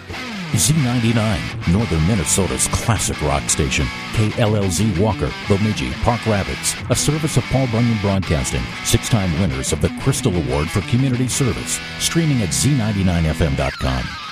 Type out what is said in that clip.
Z99, Northern Minnesota's classic rock station. KLLZ Walker, Bemidji, Park Rapids, a service of Paul Bunyan Broadcasting, 6-time winners of the Crystal Award for Community Service. Streaming at z99fm.com.